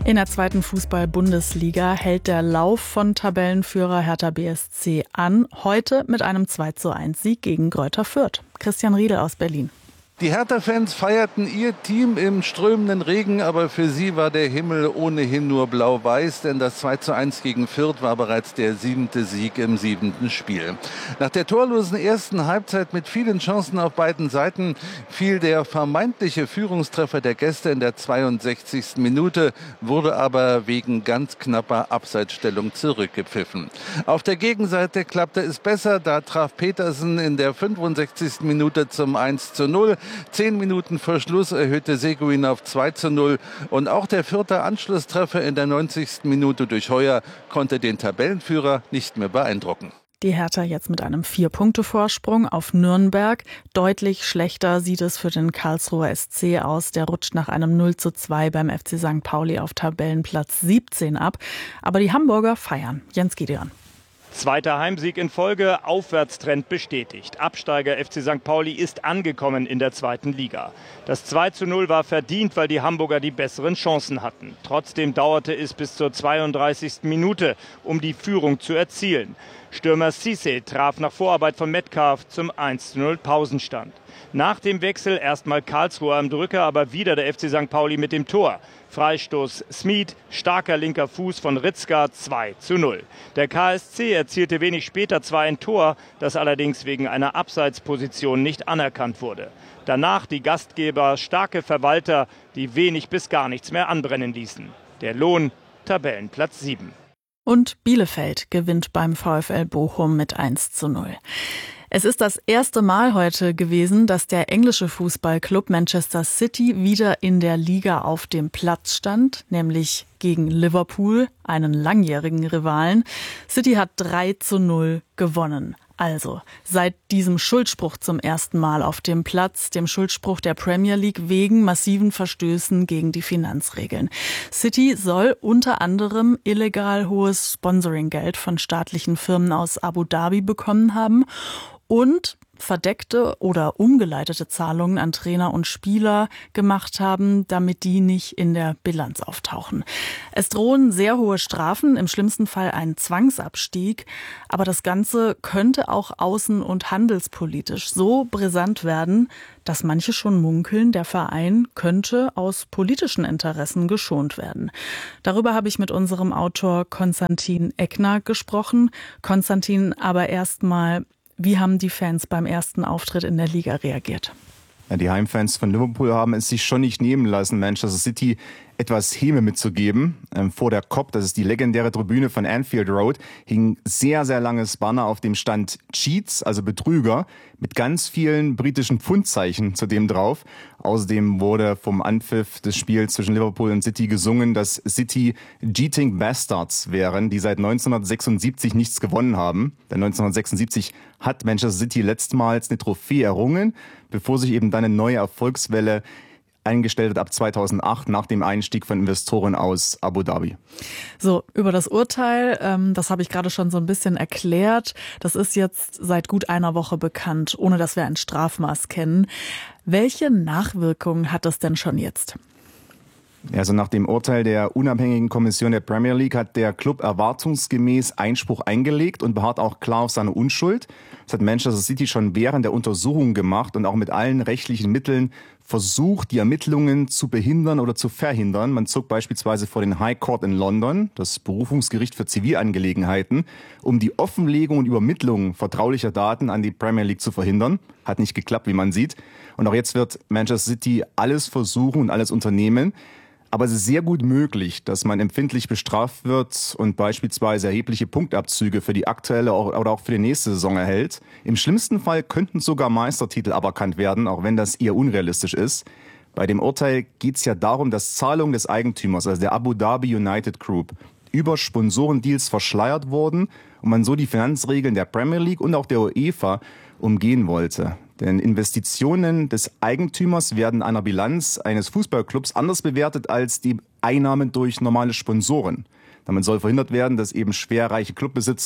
In der zweiten Fußball-Bundesliga hält der Lauf von Tabellenführer Hertha BSC an. Heute mit einem 2:1-Sieg gegen Greuther Fürth. Christian Riedel aus Berlin. Die Hertha-Fans feierten ihr Team im strömenden Regen, aber für sie war der Himmel ohnehin nur blau-weiß, denn das 2:1 gegen Fürth war bereits der 7. Sieg im 7. Spiel. Nach der torlosen ersten Halbzeit mit vielen Chancen auf beiden Seiten fiel der vermeintliche Führungstreffer der Gäste in der 62. Minute, wurde aber wegen ganz knapper Abseitsstellung zurückgepfiffen. Auf der Gegenseite klappte es besser, da traf Petersen in der 65. Minute zum 1:0. 10 Minuten vor Schluss erhöhte Seguin auf 2:0 und auch der vierte Anschlusstreffer in der 90. Minute durch Heuer konnte den Tabellenführer nicht mehr beeindrucken. Die Hertha jetzt mit einem 4-Punkte-Vorsprung auf Nürnberg. Deutlich schlechter sieht es für den Karlsruher SC aus. Der rutscht nach einem 0:2 beim FC St. Pauli auf Tabellenplatz 17 ab. Aber die Hamburger feiern. Jens Gideon. Zweiter Heimsieg in Folge, Aufwärtstrend bestätigt. Absteiger FC St. Pauli ist angekommen in der zweiten Liga. Das 2:0 war verdient, weil die Hamburger die besseren Chancen hatten. Trotzdem dauerte es bis zur 32. Minute, um die Führung zu erzielen. Stürmer Cisse traf nach Vorarbeit von Metcalf zum 1:0 Pausenstand. Nach dem Wechsel erstmal Karlsruhe am Drücker, aber wieder der FC St. Pauli mit dem Tor. Freistoß Smith, starker linker Fuß von Ritzka, 2:0. Der KSC erzielte wenig später zwar ein Tor, das allerdings wegen einer Abseitsposition nicht anerkannt wurde. Danach die Gastgeber, starke Verwalter, die wenig bis gar nichts mehr anbrennen ließen. Der Lohn, Tabellenplatz 7. Und Bielefeld gewinnt beim VfL Bochum mit 1:0. Es ist das erste Mal heute gewesen, dass der englische Fußballclub Manchester City wieder in der Liga auf dem Platz stand, nämlich gegen Liverpool, einen langjährigen Rivalen. City hat 3:0 gewonnen. Also, seit diesem Schuldspruch zum ersten Mal auf dem Platz, dem Schuldspruch der Premier League wegen massiven Verstößen gegen die Finanzregeln. City soll unter anderem illegal hohes Sponsoringgeld von staatlichen Firmen aus Abu Dhabi bekommen haben und verdeckte oder umgeleitete Zahlungen an Trainer und Spieler gemacht haben, damit die nicht in der Bilanz auftauchen. Es drohen sehr hohe Strafen, im schlimmsten Fall ein Zwangsabstieg. Aber das Ganze könnte auch außen- und handelspolitisch so brisant werden, dass manche schon munkeln, der Verein könnte aus politischen Interessen geschont werden. Darüber habe ich mit unserem Autor Konstantin Eckner gesprochen. Konstantin, aber erstmal: Wie haben die Fans beim ersten Auftritt in der Liga reagiert? Ja, die Heimfans von Liverpool haben es sich schon nicht nehmen lassen, Manchester City etwas Häme mitzugeben. Vor der Kop, das ist die legendäre Tribüne von Anfield Road, hing sehr, sehr langes Banner, auf dem stand Cheats, also Betrüger, mit ganz vielen britischen Pfundzeichen zudem drauf. Außerdem wurde vom Anpfiff des Spiels zwischen Liverpool und City gesungen, dass City Cheating Bastards wären, die seit 1976 nichts gewonnen haben. Denn 1976 hat Manchester City letztmals eine Trophäe errungen, bevor sich eben dann eine neue Erfolgswelle eingestellt hat ab 2008 nach dem Einstieg von Investoren aus Abu Dhabi. So, über das Urteil, das habe ich gerade schon so ein bisschen erklärt. Das ist jetzt seit gut einer Woche bekannt, ohne dass wir ein Strafmaß kennen. Welche Nachwirkungen hat das denn schon jetzt? Also nach dem Urteil der unabhängigen Kommission der Premier League hat der Club erwartungsgemäß Einspruch eingelegt und beharrt auch klar auf seine Unschuld. Das hat Manchester City schon während der Untersuchung gemacht und auch mit allen rechtlichen Mitteln versucht, die Ermittlungen zu behindern oder zu verhindern. Man zog beispielsweise vor den High Court in London, das Berufungsgericht für Zivilangelegenheiten, um die Offenlegung und Übermittlung vertraulicher Daten an die Premier League zu verhindern. Hat nicht geklappt, wie man sieht. Und auch jetzt wird Manchester City alles versuchen und alles unternehmen. Aber es ist sehr gut möglich, dass man empfindlich bestraft wird und beispielsweise erhebliche Punktabzüge für die aktuelle oder auch für die nächste Saison erhält. Im schlimmsten Fall könnten sogar Meistertitel aberkannt werden, auch wenn das eher unrealistisch ist. Bei dem Urteil geht es ja darum, dass Zahlungen des Eigentümers, also der Abu Dhabi United Group, über Sponsorendeals verschleiert wurden und man so die Finanzregeln der Premier League und auch der UEFA umgehen wollte. Denn Investitionen des Eigentümers werden einer Bilanz eines Fußballclubs anders bewertet als die Einnahmen durch normale Sponsoren. Damit soll verhindert werden, dass eben schwerreiche Clubbesitzer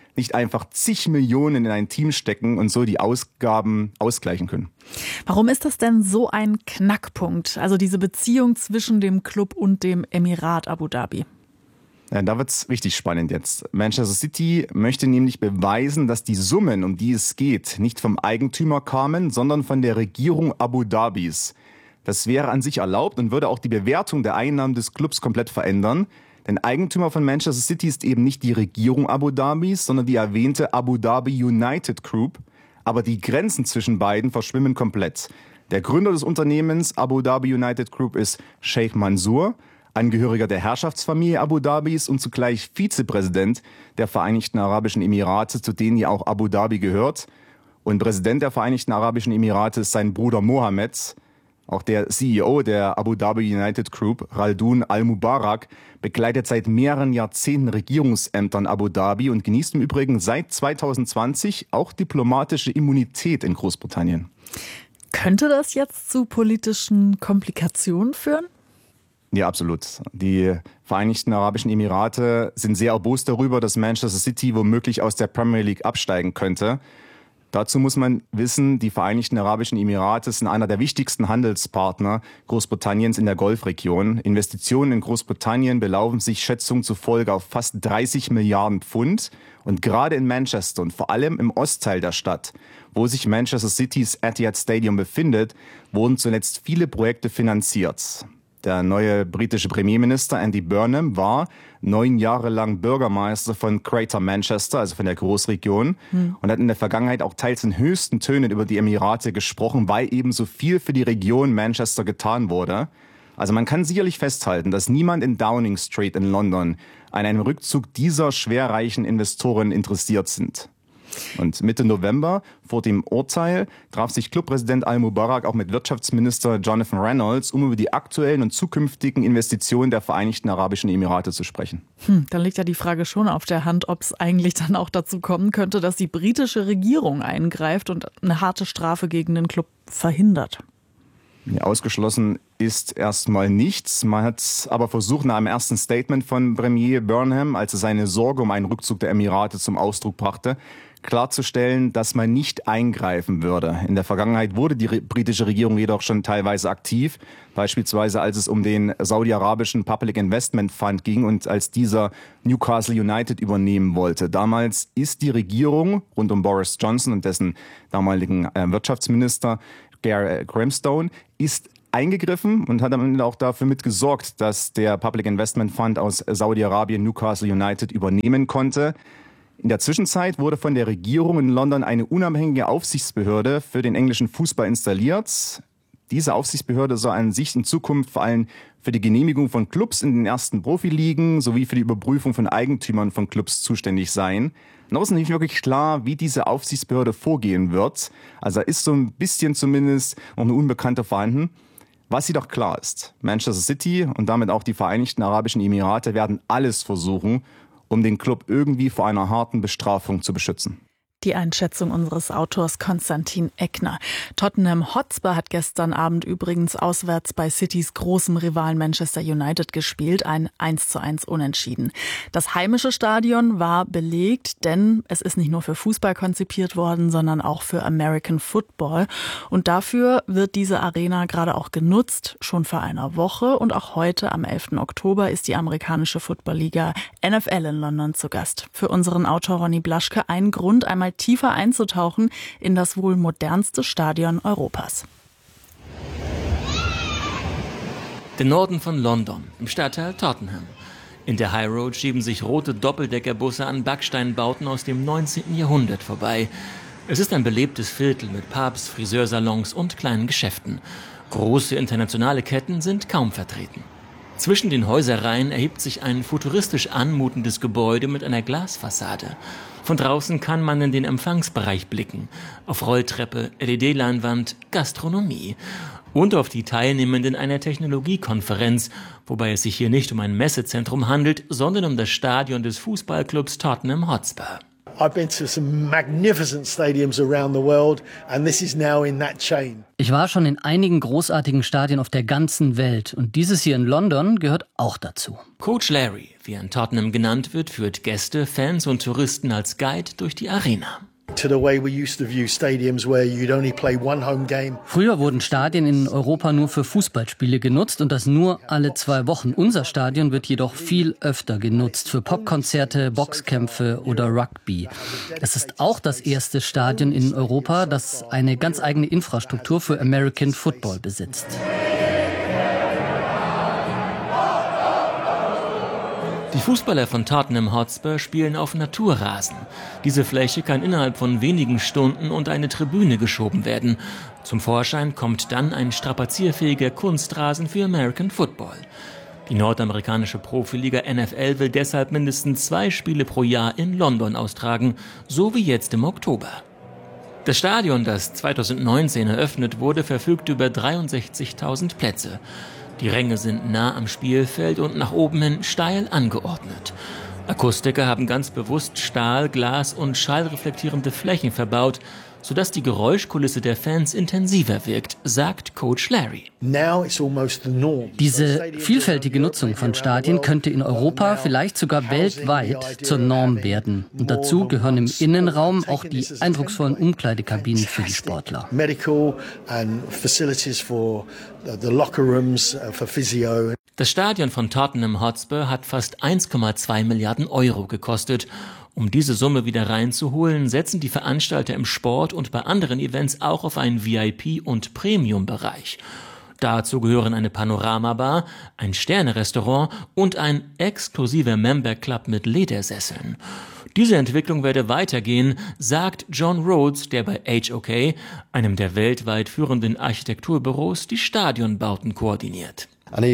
nicht einfach zig Millionen in ein Team stecken und so die Ausgaben ausgleichen können. Warum ist das denn so ein Knackpunkt? Also diese Beziehung zwischen dem Club und dem Emirat Abu Dhabi. Ja, da wird's richtig spannend jetzt. Manchester City möchte nämlich beweisen, dass die Summen, um die es geht, nicht vom Eigentümer kamen, sondern von der Regierung Abu Dhabis. Das wäre an sich erlaubt und würde auch die Bewertung der Einnahmen des Clubs komplett verändern. Denn Eigentümer von Manchester City ist eben nicht die Regierung Abu Dhabis, sondern die erwähnte Abu Dhabi United Group. Aber die Grenzen zwischen beiden verschwimmen komplett. Der Gründer des Unternehmens Abu Dhabi United Group ist Sheikh Mansour, Angehöriger der Herrschaftsfamilie Abu Dhabis und zugleich Vizepräsident der Vereinigten Arabischen Emirate, zu denen ja auch Abu Dhabi gehört. Und Präsident der Vereinigten Arabischen Emirate ist sein Bruder Mohammed. Auch der CEO der Abu Dhabi United Group, Khaldoon Al-Mubarak, begleitet seit mehreren Jahrzehnten Regierungsämter in Abu Dhabi und genießt im Übrigen seit 2020 auch diplomatische Immunität in Großbritannien. Könnte das jetzt zu politischen Komplikationen führen? Ja, absolut. Die Vereinigten Arabischen Emirate sind sehr erbost darüber, dass Manchester City womöglich aus der Premier League absteigen könnte. Dazu muss man wissen, die Vereinigten Arabischen Emirate sind einer der wichtigsten Handelspartner Großbritanniens in der Golfregion. Investitionen in Großbritannien belaufen sich Schätzungen zufolge auf fast 30 Milliarden Pfund. Und gerade in Manchester und vor allem im Ostteil der Stadt, wo sich Manchester Citys Etihad Stadium befindet, wurden zuletzt viele Projekte finanziert. Der neue britische Premierminister Andy Burnham war 9 Jahre lang Bürgermeister von Greater Manchester, also von der Großregion, und hat in der Vergangenheit auch teils in höchsten Tönen über die Emirate gesprochen, weil eben so viel für die Region Manchester getan wurde. Also man kann sicherlich festhalten, dass niemand in Downing Street in London an einem Rückzug dieser schwerreichen Investoren interessiert sind. Und Mitte November, vor dem Urteil, traf sich Clubpräsident Al-Mubarak auch mit Wirtschaftsminister Jonathan Reynolds, um über die aktuellen und zukünftigen Investitionen der Vereinigten Arabischen Emirate zu sprechen. Dann liegt ja die Frage schon auf der Hand, ob es eigentlich dann auch dazu kommen könnte, dass die britische Regierung eingreift und eine harte Strafe gegen den Club verhindert. Ja, ausgeschlossen ist erstmal nichts. Man hat aber versucht, nach einem ersten Statement von Premier Burnham, als er seine Sorge um einen Rückzug der Emirate zum Ausdruck brachte, klarzustellen, dass man nicht eingreifen würde. In der Vergangenheit wurde die britische Regierung jedoch schon teilweise aktiv, beispielsweise als es um den saudi-arabischen Public Investment Fund ging und als dieser Newcastle United übernehmen wollte. Damals ist die Regierung rund um Boris Johnson und dessen damaligen Wirtschaftsminister Gare Grimstone ist eingegriffen und hat am Ende auch dafür mitgesorgt, dass der Public Investment Fund aus Saudi-Arabien Newcastle United übernehmen konnte. In der Zwischenzeit wurde von der Regierung in London eine unabhängige Aufsichtsbehörde für den englischen Fußball installiert. Diese Aufsichtsbehörde soll an sich in Zukunft vor allem für die Genehmigung von Clubs in den ersten Profiligen sowie für die Überprüfung von Eigentümern von Clubs zuständig sein. Noch ist nicht wirklich klar, wie diese Aufsichtsbehörde vorgehen wird. Also ist so ein bisschen zumindest noch eine Unbekannte vorhanden. Was jedoch klar ist, Manchester City und damit auch die Vereinigten Arabischen Emirate werden alles versuchen, um den Club irgendwie vor einer harten Bestrafung zu beschützen. Die Einschätzung unseres Autors Konstantin Eckner. Tottenham Hotspur hat gestern Abend übrigens auswärts bei Citys großem Rivalen Manchester United gespielt, ein 1:1 Unentschieden. Das heimische Stadion war belegt, denn es ist nicht nur für Fußball konzipiert worden, sondern auch für American Football. Und dafür wird diese Arena gerade auch genutzt, schon vor einer Woche. Und auch heute, am 11. Oktober, ist die amerikanische Footballliga NFL in London zu Gast. Für unseren Autor Ronny Blaschke ein Grund, einmal tiefer einzutauchen in das wohl modernste Stadion Europas. Der Norden von London, im Stadtteil Tottenham. In der High Road schieben sich rote Doppeldeckerbusse an Backsteinbauten aus dem 19. Jahrhundert vorbei. Es ist ein belebtes Viertel mit Pubs, Friseursalons und kleinen Geschäften. Große internationale Ketten sind kaum vertreten. Zwischen den Häuserreihen erhebt sich ein futuristisch anmutendes Gebäude mit einer Glasfassade. Von draußen kann man in den Empfangsbereich blicken. Auf Rolltreppe, LED-Leinwand, Gastronomie. Und auf die Teilnehmenden einer Technologiekonferenz, wobei es sich hier nicht um ein Messezentrum handelt, sondern um das Stadion des Fußballclubs Tottenham Hotspur. I've been to some magnificent stadiums around the world and this is now in that chain. Ich war schon in einigen großartigen Stadien auf der ganzen Welt und dieses hier in London gehört auch dazu. Coach Larry, wie er in Tottenham genannt wird, führt Gäste, Fans und Touristen als Guide durch die Arena. To the way we used to view stadiums where you'd only play one home game. Früher wurden Stadien in Europa nur für Fußballspiele genutzt und das nur alle 2 Wochen. Unser Stadion wird jedoch viel öfter genutzt für Popkonzerte, Boxkämpfe oder Rugby. Es ist auch das erste Stadion in Europa, das eine ganz eigene Infrastruktur für American Football besitzt. Die Fußballer von Tottenham Hotspur spielen auf Naturrasen. Diese Fläche kann innerhalb von wenigen Stunden unter eine Tribüne geschoben werden. Zum Vorschein kommt dann ein strapazierfähiger Kunstrasen für American Football. Die nordamerikanische Profiliga NFL will deshalb mindestens 2 Spiele pro Jahr in London austragen, so wie jetzt im Oktober. Das Stadion, das 2019 eröffnet wurde, verfügt über 63.000 Plätze. Die Ränge sind nah am Spielfeld und nach oben hin steil angeordnet. Akustiker haben ganz bewusst Stahl-, Glas- und schallreflektierende Flächen verbaut, sodass die Geräuschkulisse der Fans intensiver wirkt, sagt Coach Larry. Diese vielfältige Nutzung von Stadien könnte in Europa, vielleicht sogar weltweit, zur Norm werden. Und dazu gehören im Innenraum auch die eindrucksvollen Umkleidekabinen für die Sportler. Das Stadion von Tottenham Hotspur hat fast 1,2 Milliarden Euro gekostet. Um diese Summe wieder reinzuholen, setzen die Veranstalter im Sport und bei anderen Events auch auf einen VIP- und Premium-Bereich. Dazu gehören eine Panoramabar, ein Sterne-Restaurant und ein exklusiver Member-Club mit Ledersesseln. Diese Entwicklung werde weitergehen, sagt John Rhodes, der bei HOK, einem der weltweit führenden Architekturbüros, die Stadionbauten koordiniert.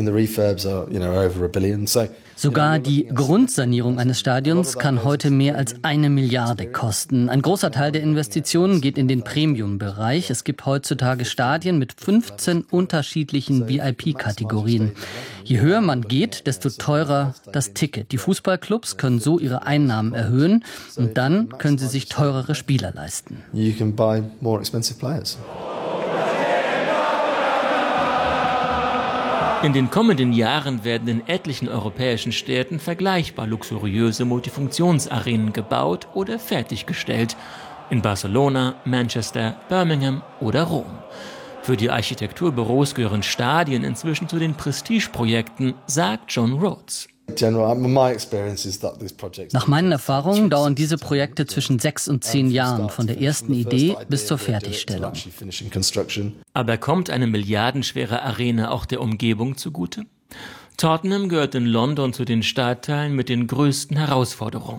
Sogar die Grundsanierung eines Stadions kann heute mehr als 1 Milliarde kosten. Ein großer Teil der Investitionen geht in den Premium-Bereich. Es gibt heutzutage Stadien mit 15 unterschiedlichen VIP-Kategorien. Je höher man geht, desto teurer das Ticket. Die Fußballclubs können so ihre Einnahmen erhöhen und dann können sie sich teurere Spieler leisten. You can buy more expensive players. In den kommenden Jahren werden in etlichen europäischen Städten vergleichbar luxuriöse Multifunktionsarenen gebaut oder fertiggestellt. In Barcelona, Manchester, Birmingham oder Rom. Für die Architekturbüros gehören Stadien inzwischen zu den Prestigeprojekten, sagt John Rhodes. Nach meinen Erfahrungen dauern diese Projekte zwischen 6 und 10 Jahren, von der ersten Idee bis zur Fertigstellung. Aber kommt eine milliardenschwere Arena auch der Umgebung zugute? Tottenham gehört in London zu den Stadtteilen mit den größten Herausforderungen.